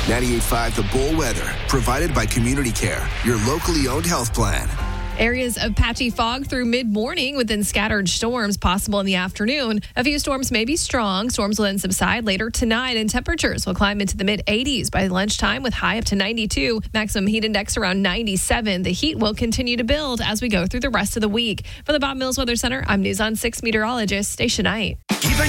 98.5 The Bull weather, provided by Community Care, your locally owned health plan. Areas of patchy fog through mid-morning with then scattered storms possible in the afternoon. A few storms may be strong. Storms will then subside later tonight, and temperatures will climb into the mid-80s by lunchtime with high up to 92. Maximum heat index around 97. The heat will continue to build as we go through the rest of the week. For the Bob Mills Weather Center, I'm News on 6 meteorologist Stacia Knight.